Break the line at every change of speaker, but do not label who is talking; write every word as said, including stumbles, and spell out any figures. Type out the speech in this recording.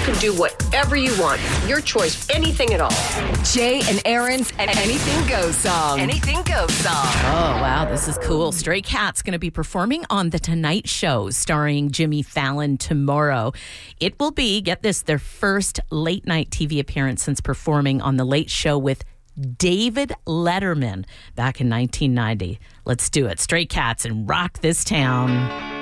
can do whatever you want. Your choice, anything at all.
Jay and Aaron's Anything Goes song. Anything Goes song.
Oh, wow, this is cool. Stray Cats going to be performing on The Tonight Show starring Jimmy Fallon tomorrow. It will be, get this, their first late night T V appearance since performing on The Late Show with David Letterman back in nineteen ninety. Let's do it. Stray Cats and Rock This Town.